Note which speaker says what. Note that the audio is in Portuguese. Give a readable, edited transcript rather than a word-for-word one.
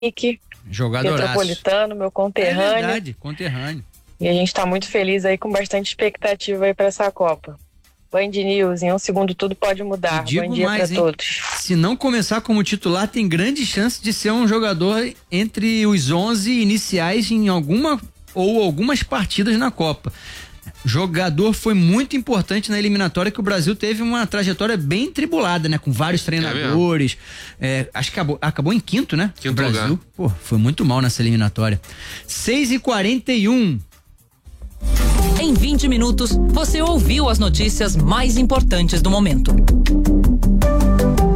Speaker 1: Henrique,
Speaker 2: Jogadoraço.
Speaker 1: Petropolitano, meu
Speaker 2: É
Speaker 1: conterrâneo.
Speaker 2: verdade, conterrâneo.
Speaker 1: E a gente tá muito feliz aí, com bastante expectativa aí pra essa Copa. Band News, em um segundo tudo pode mudar.
Speaker 2: E digo
Speaker 1: Bom dia
Speaker 2: mais,
Speaker 1: pra
Speaker 2: hein?
Speaker 1: todos.
Speaker 2: Se não começar como titular, tem grande chance de ser um jogador entre os 11 iniciais em algumas partidas na Copa. Jogador foi muito importante na eliminatória, que o Brasil teve uma trajetória bem tribulada, né? Com vários treinadores. Acho que acabou em quinto, né?
Speaker 3: Quinto
Speaker 2: o Brasil.
Speaker 3: lugar.
Speaker 2: Pô, foi muito mal nessa eliminatória. 6h41.
Speaker 4: Em 20 minutos, você ouviu as notícias mais importantes do momento.